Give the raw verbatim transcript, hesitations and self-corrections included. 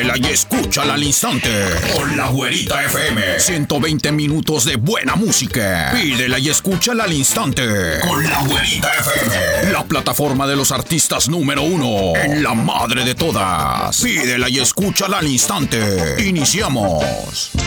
Pídela y escúchala al instante. Con la Güerita F M. ciento veinte minutos de buena música. Pídela y escúchala al instante. Con la Güerita F M. La plataforma de los artistas número uno. En la madre de todas. Pídela y escúchala al instante. Iniciamos.